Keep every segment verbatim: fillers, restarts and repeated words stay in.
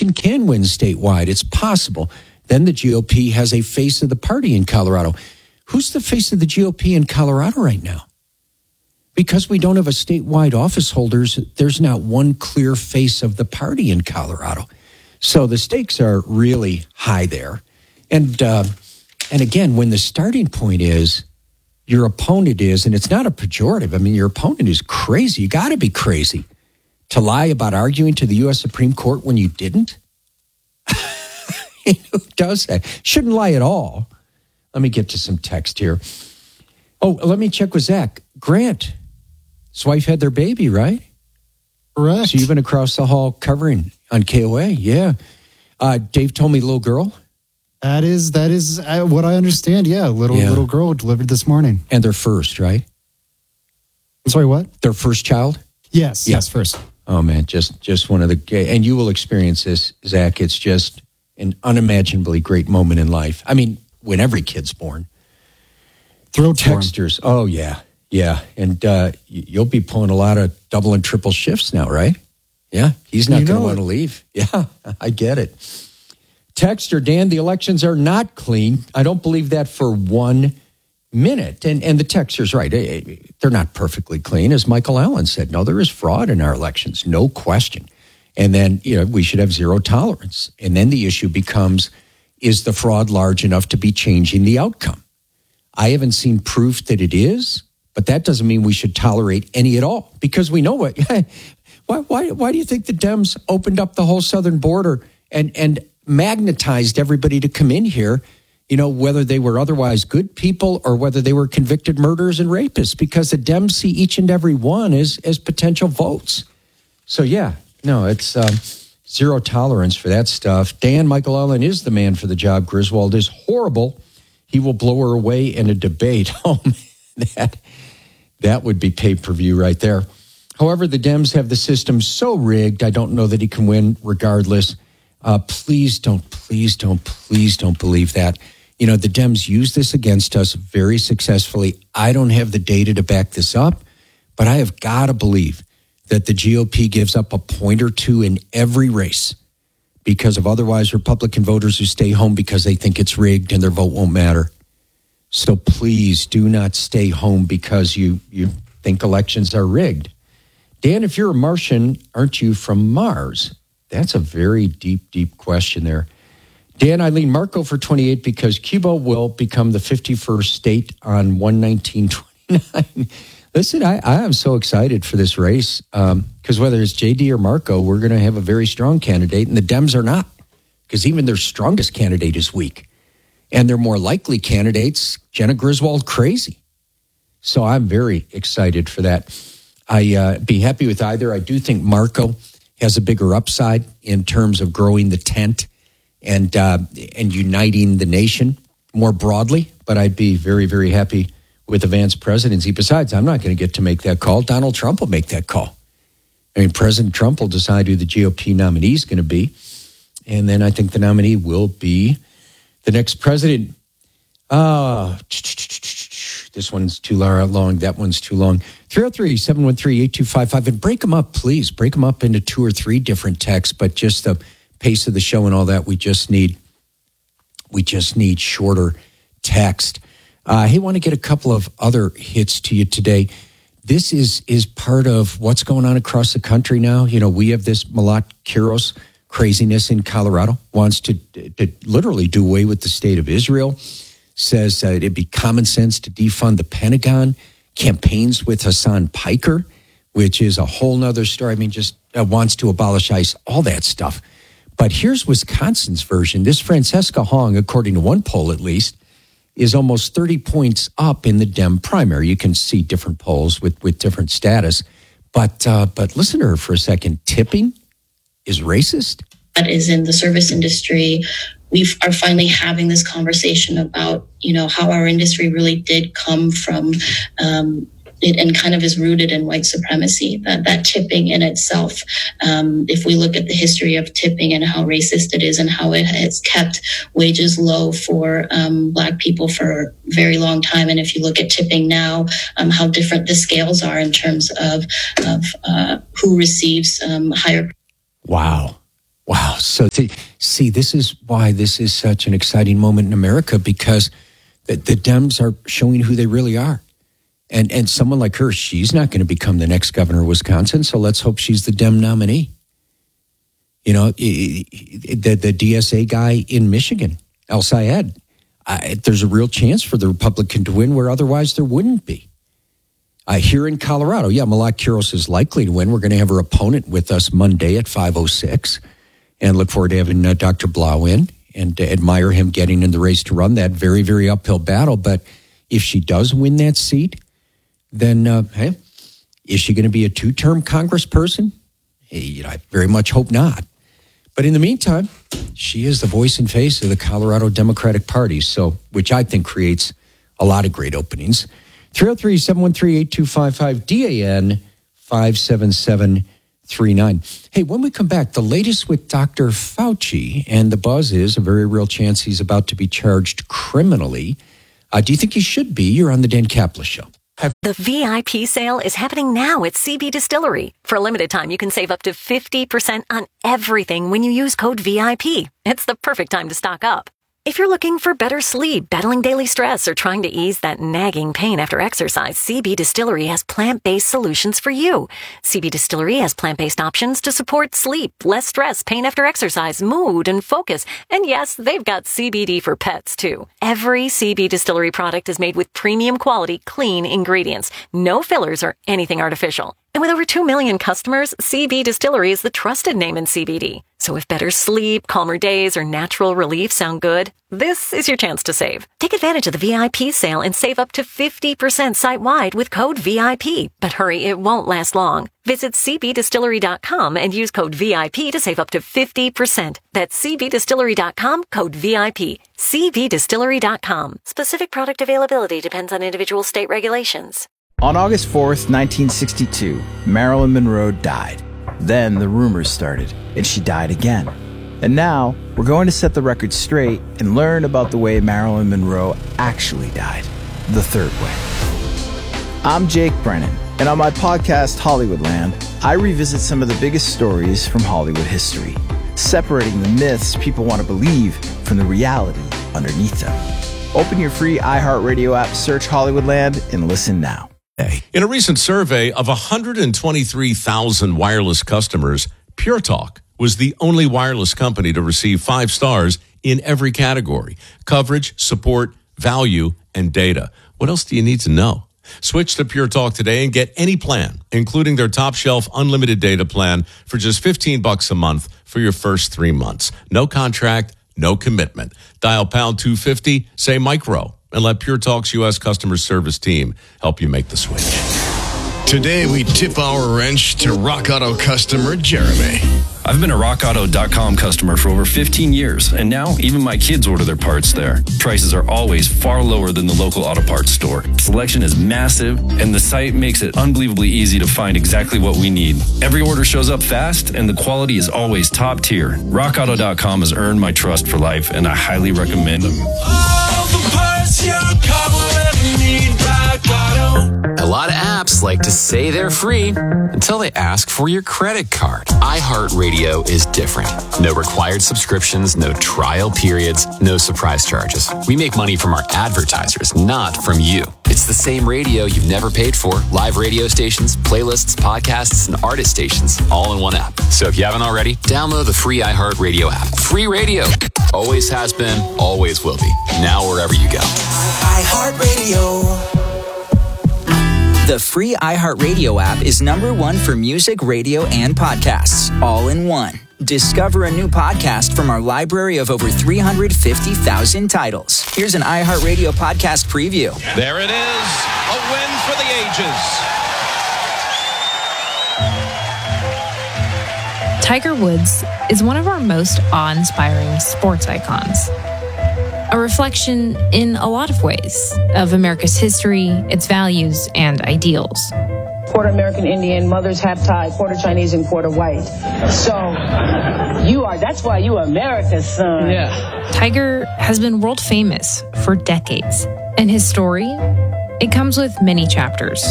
Republican can win statewide. It's possible. Then the G O P has a face of the party in Colorado. Who's the face of the G O P in Colorado right now? Because we don't have a statewide office holders, there's not one clear face of the party in Colorado. So the stakes are really high there. And uh, and again, when the starting point is your opponent is, and it's not a pejorative, I mean, your opponent is crazy. You got to be crazy to lie about arguing to the U S Supreme Court when you didn't. Who does that? Shouldn't lie at all. Let me get to some text here. Oh, let me check with Zach. Grant, his wife had their baby, right? Correct. So you've been across the hall covering on K O A, yeah. Uh, Dave told me little girl. That is that is uh, what I understand. Yeah, little Yeah. little girl delivered this morning. And their first, right? I'm sorry, what? Their first child? Yes, Yeah. yes, first. Oh man, just just one of the, and you will experience this, Zach. It's just an unimaginably great moment in life. I mean, when every kid's born. Thrilled for him. Texters, oh yeah, yeah. And uh, y- you'll be pulling a lot of double and triple shifts now, right? Yeah, he's not You going to know want to it. leave. Yeah, I get it. Texter, Dan, the elections are not clean. I don't believe that for one minute. And and the texter's right. Eh, eh, They're not perfectly clean. As Michael Allen said, no, there is fraud in our elections, no question. And then, you know, we should have zero tolerance. And then the issue becomes, is the fraud large enough to be changing the outcome? I haven't seen proof that it is, but that doesn't mean we should tolerate any at all, because we know what. Why, why, why do you think the Dems opened up the whole southern border and, and magnetized everybody to come in here, you know, whether they were otherwise good people or whether they were convicted murderers and rapists? Because the Dems see each and every one as, as potential votes. So, yeah, no, it's um, zero tolerance for that stuff. Dan, Michael Allen is the man for the job. Griswold is horrible. He will blow her away in a debate. Oh, man, that, that would be pay-per-view right there. However, the Dems have the system so rigged, I don't know that he can win regardless. Uh, please don't, please don't, please don't believe that. You know, the Dems use this against us very successfully. I don't have the data to back this up, but I have got to believe that the G O P gives up a point or two in every race because of otherwise Republican voters who stay home because they think it's rigged and their vote won't matter. So please do not stay home because you, you think elections are rigged. Dan, if you're a Martian, aren't you from Mars? That's a very deep, deep question there. Dan, Eileen, Marco for twenty-eight because Cuba will become the fifty-first state on one nineteen twenty-nine. Listen, I, I am so excited for this race because um, whether it's J D or Marco, we're going to have a very strong candidate, and the Dems are not, because even their strongest candidate is weak. And their more likely candidates, Jenna Griswold, crazy. So I'm very excited for that. I uh, be happy with either. I do think Marco has a bigger upside in terms of growing the tent and uh, and uniting the nation more broadly. But I'd be very, very happy with the Vance presidency. Besides, I'm not going to get to make that call. Donald Trump will make that call. I mean, President Trump will decide who the G O P nominee is going to be. And then I think the nominee will be the next president. Uh, this one's too long. That one's too long. three oh three, seven one three, eight two five five. And break them up, please. Break them up into two or three different texts. But just the pace of the show and all that, we just need, we just need shorter text. Uh, hey, want to get a couple of other hits to you today. This is is part of what's going on across the country now. You know, we have this Malat Kiros craziness in Colorado, wants to, to literally do away with the state of Israel, says uh, it'd be common sense to defund the Pentagon, campaigns with Hassan Piker, which is a whole nother story. I mean, just uh, wants to abolish ICE, all that stuff. But here's Wisconsin's version. This Francesca Hong, according to one poll at least, is almost thirty points up in the Dem primary. You can see different polls with, with different status. But uh, but listen to her for a second. Tipping is racist? That is in the service industry. We are finally having this conversation about, you know, how our industry really did come from um, it and kind of is rooted in white supremacy. That that tipping in itself, um, if we look at the history of tipping and how racist it is and how it has kept wages low for um, Black people for a very long time. And if you look at tipping now, um, how different the scales are in terms of, of uh, who receives um, higher. Wow. Wow. So see, see, this is why this is such an exciting moment in America, because the, the Dems are showing who they really are. And and someone like her, she's not going to become the next governor of Wisconsin, so let's hope she's the Dem nominee. You know, the, the D S A guy in Michigan, El Sayed, I, there's a real chance for the Republican to win where otherwise there wouldn't be. Uh, here in Colorado, yeah, Malak Kuros is likely to win. We're going to have her opponent with us Monday at five oh six, and look forward to having uh, Doctor Blau in and uh, admire him getting in the race to run that very, very uphill battle. But if she does win that seat, then, uh, hey, is she going to be a two-term congressperson? Hey, you know, I very much hope not. But in the meantime, she is the voice and face of the Colorado Democratic Party, so which I think creates a lot of great openings. three oh three, seven one three, eight two five five, D A N five seven seven three nine. Hey, when we come back, the latest with Doctor Fauci, and the buzz is a very real chance he's about to be charged criminally. Uh, do you think he should be? You're on the Dan Kaplan Show. The V I P sale is happening now at C B Distillery. For a limited time, you can save up to fifty percent on everything when you use code V I P. It's the perfect time to stock up. If you're looking for better sleep, battling daily stress, or trying to ease that nagging pain after exercise, C B Distillery has plant-based solutions for you. C B Distillery has plant-based options to support sleep, less stress, pain after exercise, mood, and focus. And yes, they've got C B D for pets, too. Every C B Distillery product is made with premium quality, clean ingredients. No fillers or anything artificial. And with over two million customers, C B Distillery is the trusted name in C B D. So if better sleep, calmer days, or natural relief sound good, this is your chance to save. Take advantage of the V I P sale and save up to fifty percent site-wide with code V I P. But hurry, it won't last long. Visit c b distillery dot com and use code V I P to save up to fifty percent. That's c b distillery dot com, code V I P. c b distillery dot com. Specific product availability depends on individual state regulations. On August fourth, nineteen sixty-two, Marilyn Monroe died. Then the rumors started, and she died again. And now, we're going to set the record straight and learn about the way Marilyn Monroe actually died, the third way. I'm Jake Brennan, and on my podcast, Hollywoodland, I revisit some of the biggest stories from Hollywood history, separating the myths people want to believe from the reality underneath them. Open your free iHeartRadio app, search Hollywoodland, and listen now. In a recent survey of one hundred twenty-three thousand wireless customers, Pure Talk was the only wireless company to receive five stars in every category: coverage, support, value, and data. What else do you need to know? Switch to Pure Talk today and get any plan, including their top shelf unlimited data plan for just fifteen bucks a month for your first three months. No contract, no commitment. Dial pound two fifty, say micro, and let Pure Talk's U S customer service team help you make the switch. Today, we tip our wrench to Rock Auto customer Jeremy. I've been a rock auto dot com customer for over fifteen years, and now even my kids order their parts there. Prices are always far lower than the local auto parts store. Selection is massive, and the site makes it unbelievably easy to find exactly what we need. Every order shows up fast, and the quality is always top tier. rock auto dot com has earned my trust for life, and I highly recommend them. All the parts your car will ever need, Rock Auto. A lot of apps like to say they're free until they ask for your credit card. iHeartRadio is different. No required subscriptions, no trial periods, no surprise charges. We make money from our advertisers, not from you. It's the same radio you've never paid for. Live radio stations, playlists, podcasts, and artist stations, all in one app. So if you haven't already, download the free iHeartRadio app. Free radio. Always has been, always will be. Now wherever you go. iHeartRadio. The free iHeartRadio app is number one for music, radio, and podcasts, all in one. Discover a new podcast from our library of over three hundred fifty thousand titles. Here's an iHeartRadio podcast preview. There it is, a win for the ages. Tiger Woods is one of our most awe-inspiring sports icons. A reflection in a lot of ways of America's history, its values, and ideals. Quarter American Indian, mother's half Thai, quarter Chinese, and quarter white. So you are, that's why you are America's son. Yeah. Tiger has been world famous for decades. And his story, it comes with many chapters,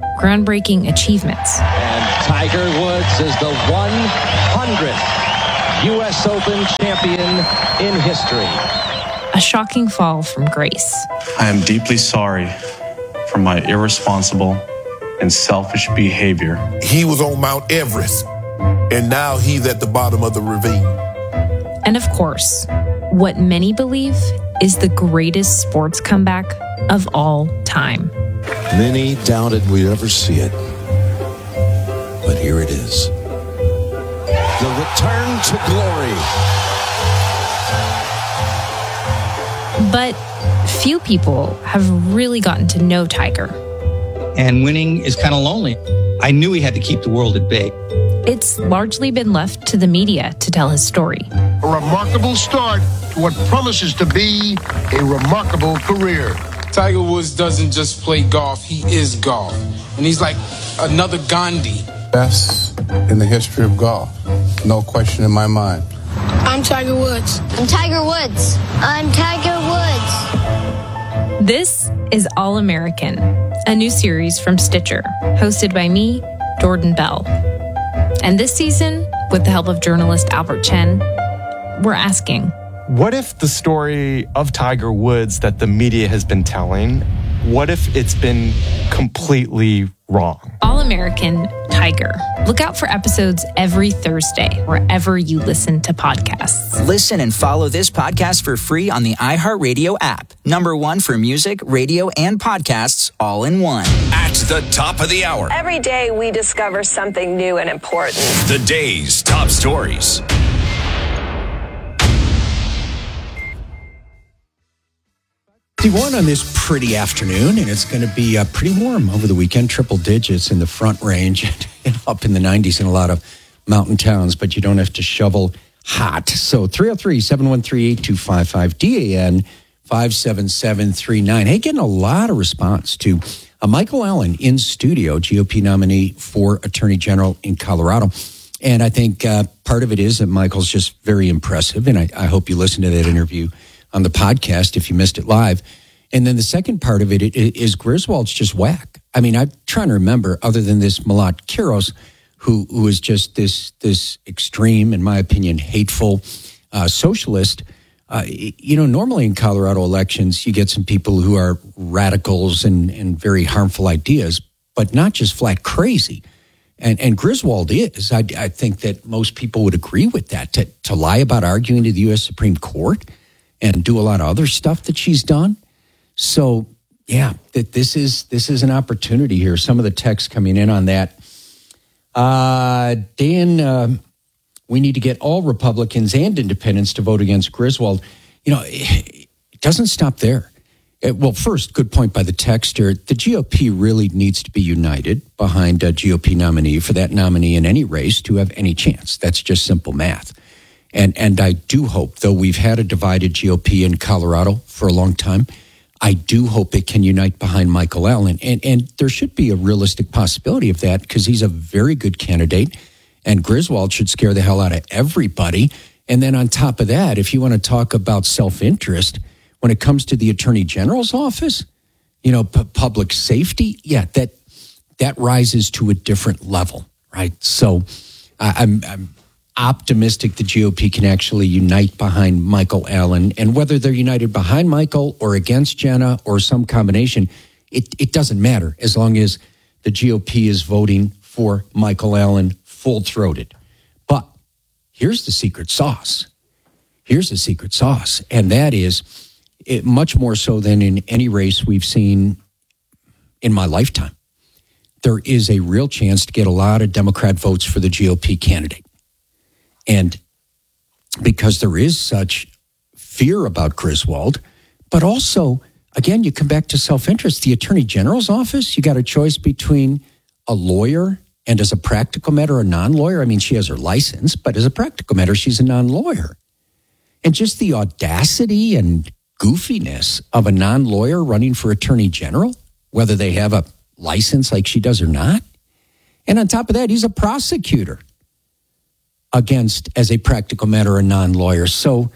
groundbreaking achievements. And Tiger Woods is the one hundredth U S Open champion in history. A shocking fall from grace. I am deeply sorry for my irresponsible and selfish behavior. He was on Mount Everest, and now he's at the bottom of the ravine. And of course, what many believe is the greatest sports comeback of all time. Many doubted we'd ever see it, but here it is. The return to glory. But few people have really gotten to know Tiger. And winning is kind of lonely. I knew he had to keep the world at bay. It's largely been left to the media to tell his story. A remarkable start to what promises to be a remarkable career. Tiger Woods doesn't just play golf, he is golf. And he's like another Gandhi. Best in the history of golf. No question in my mind. I'm Tiger Woods. I'm Tiger Woods. I'm Tiger Woods. This is All American, a new series from Stitcher, hosted by me, Jordan Bell. And this season, with the help of journalist Albert Chen, we're asking, what if the story of Tiger Woods that the media has been telling, what if it's been completely wrong? All American Tiger. Look out for episodes every Thursday, wherever you listen to podcasts. Listen and follow this podcast for free on the iHeartRadio app. Number one for music, radio, and podcasts all in one. At the top of the hour. Every day we discover something new and important. The day's top stories. fifty-one on this pretty afternoon, and it's going to be uh, pretty warm over the weekend, triple digits in the Front Range and up in the nineties in a lot of mountain towns, but you don't have to shovel hot. So three oh three, seven one three, eight two five five, D A N five seven seven three nine. Hey, getting a lot of response to uh, Michael Allen in studio, G O P nominee for Attorney General in Colorado. And I think uh, part of it is that Michael's just very impressive, and I, I hope you listen to that interview on the podcast if you missed it live. And then the second part of it is Griswold's just whack. I mean, I'm trying to remember, other than this Malat Kiros, who who is just this this extreme, in my opinion, hateful uh, socialist. Uh, you know, normally in Colorado elections, you get some people who are radicals and, and very harmful ideas, but not just flat crazy. And and Griswold is. I, I think that most people would agree with that. To, to lie about arguing to the U S Supreme Court and do a lot of other stuff that she's done. So, yeah, that this is this is an opportunity here. Some of the texts coming in on that. Uh, Dan, uh, we need to get all Republicans and independents to vote against Griswold. You know, it, it doesn't stop there. It, well, first, good point by the texter. The G O P really needs to be united behind a G O P nominee for that nominee in any race to have any chance. That's just simple math. And and I do hope, though we've had a divided G O P in Colorado for a long time, I do hope it can unite behind Michael Allen. And and there should be a realistic possibility of that because he's a very good candidate. And Griswold should scare the hell out of everybody. And then on top of that, if you want to talk about self-interest, when it comes to the Attorney General's office, you know, p- public safety, yeah, that that rises to a different level, right? So I, I'm, I'm optimistic the G O P can actually unite behind Michael Allen. And whether they're united behind Michael or against Jenna or some combination, it, it doesn't matter as long as the G O P is voting for Michael Allen full-throated. But here's the secret sauce. Here's the secret sauce, and that is it, much more so than in any race we've seen in my lifetime. There is a real chance to get a lot of Democrat votes for the G O P candidate. And because there is such fear about Griswold, but also, again, you come back to self-interest. The Attorney General's office, you got a choice between a lawyer and, as a practical matter, a non-lawyer. I mean, she has her license, but as a practical matter, she's a non-lawyer. And just the audacity and goofiness of a non-lawyer running for Attorney General, whether they have a license like she does or not. And on top of that, he's a prosecutor against, as a practical matter, a non-lawyer. So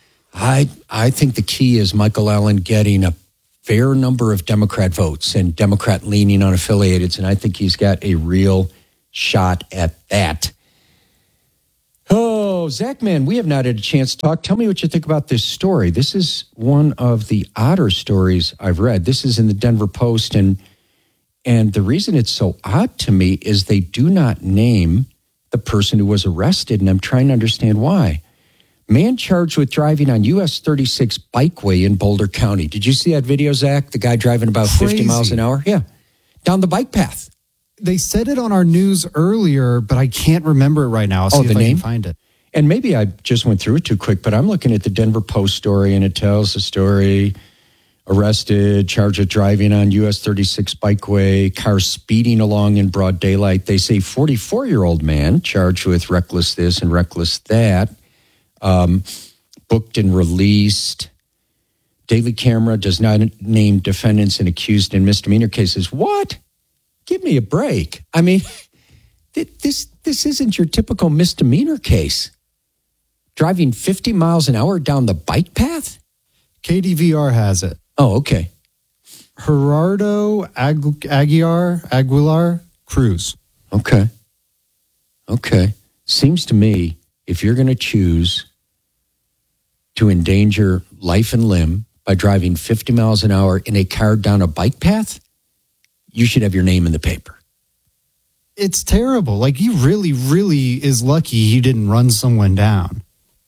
I I think the key is Michael Allen getting a fair number of Democrat votes and Democrat leaning unaffiliated, and I think he's got a real shot at that. Oh, So, Zach, man, we have not had a chance to talk. Tell me what you think about this story. This is one of the odder stories I've read. This is in the Denver Post, and and the reason it's so odd to me is they do not name the person who was arrested, and I'm trying to understand why. Man charged with driving on U S thirty-six bikeway in Boulder County. Did you see that video, Zach? The guy driving about Crazy. fifty miles an hour? Yeah, down the bike path. They said it on our news earlier, but I can't remember it right now. I'll see Oh, if the I name? can find it. And maybe I just went through it too quick, but I'm looking at the Denver Post story, and it tells the story. Arrested, charged with driving on U S thirty-six bikeway, car speeding along in broad daylight. They say forty-four-year-old man charged with reckless this and reckless that, um, booked and released. Daily Camera does not name defendants and accused in misdemeanor cases. What? Give me a break. I mean, this this isn't your typical misdemeanor case. Driving fifty miles an hour down the bike path? K D V R has it. Oh, okay. Gerardo Agu- Aguilar, Aguilar Cruz. Okay. Okay. Seems to me if you're going to choose to endanger life and limb by driving fifty miles an hour in a car down a bike path, you should have your name in the paper. It's terrible. Like, he really, really is lucky he didn't run someone down.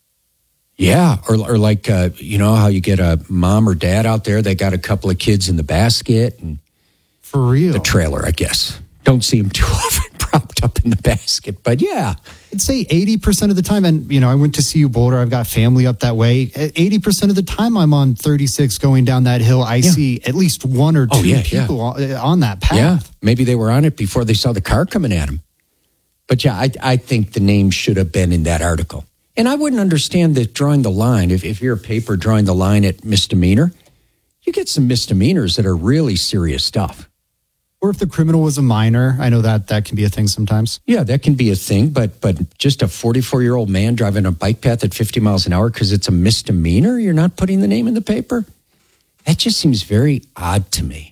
Yeah, or or like, uh, you know how you get a mom or dad out there, they got a couple of kids in the basket. And For real. the trailer, I guess. Don't see them too often propped up in the basket, but yeah. I'd say eighty percent of the time, and, you know, I went to see you Boulder. I've got family up that way. eighty percent of the time I'm on thirty-six going down that hill, I yeah. see at least one or two oh, yeah, people yeah. on, on that path. Yeah, maybe they were on it before they saw the car coming at them. But yeah, I, I think the name should have been in that article. And I wouldn't understand that drawing the line. If, if you're a paper drawing the line at misdemeanor, you get some misdemeanors that are really serious stuff. Or if the criminal was a minor, I know that that can be a thing sometimes. Yeah, that can be a thing, but but just a forty-four-year-old man driving a bike path at fifty miles an hour because it's a misdemeanor, you're not putting the name in the paper? That just seems very odd to me.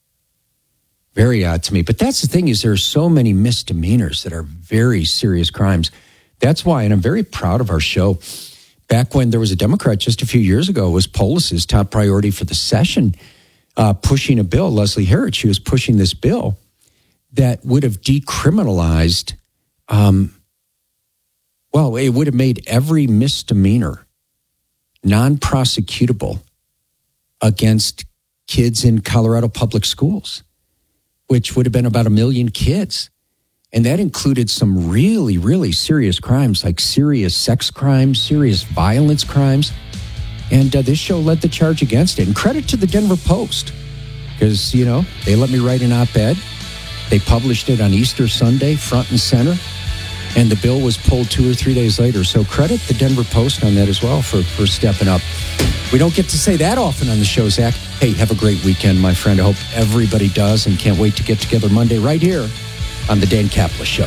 Very odd to me. But that's the thing is there are so many misdemeanors that are very serious crimes. That's why, and I'm very proud of our show. Back when there was a Democrat just a few years ago, it was Polis's top priority for the session, uh, pushing a bill. Leslie Herod, she was pushing this bill that would have decriminalized, um, well, it would have made every misdemeanor non-prosecutable against kids in Colorado public schools, which would have been about a million kids. And that included some really, really serious crimes, like serious sex crimes, serious violence crimes. And uh, this show led the charge against it. And credit to the Denver Post, because, you know, they let me write an op-ed. They published it on Easter Sunday, front and center. And the bill was pulled two or three days later. So credit the Denver Post on that as well for, for stepping up. We don't get to say that often on the show, Zach. Hey, have a great weekend, my friend. I hope everybody does, and can't wait to get together Monday right here on the Dan Kaplan Show.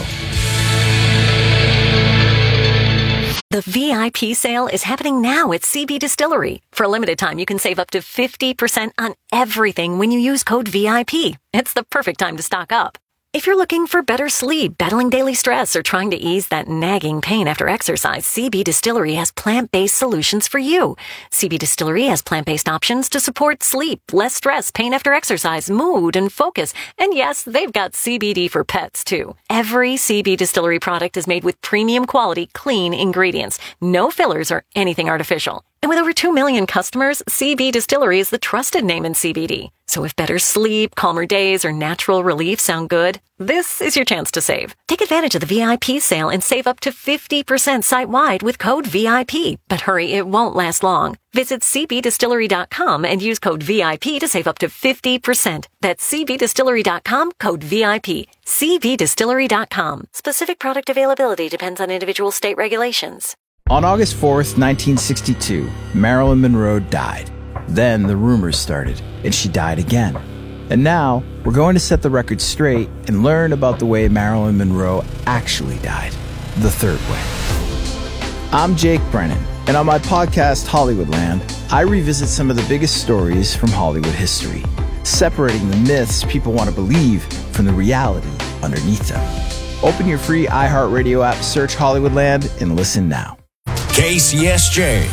The V I P sale is happening now at C B Distillery. For a limited time, you can save up to fifty percent on everything when you use code V I P. It's the perfect time to stock up. If you're looking for better sleep, battling daily stress, or trying to ease that nagging pain after exercise, C B Distillery has plant-based solutions for you. C B Distillery has plant-based options to support sleep, less stress, pain after exercise, mood, and focus. And yes, they've got C B D for pets, too. Every C B Distillery product is made with premium quality, clean ingredients. No fillers or anything artificial. And with over two million customers, C B Distillery is the trusted name in C B D. So if better sleep, calmer days, or natural relief sound good, this is your chance to save. Take advantage of the V I P sale and save up to fifty percent site-wide with code V I P. But hurry, it won't last long. Visit C B distillery dot com and use code V I P to save up to fifty percent. That's C B distillery dot com, code V I P. C B distillery dot com. Specific product availability depends on individual state regulations. On August fourth, nineteen sixty-two, Marilyn Monroe died. Then the rumors started, and she died again. And now, we're going to set the record straight and learn about the way Marilyn Monroe actually died, the third way. I'm Jake Brennan, and on my podcast, Hollywoodland, I revisit some of the biggest stories from Hollywood history, separating the myths people want to believe from the reality underneath them. Open your free iHeartRadio app, search Hollywoodland, and listen now. K C S J.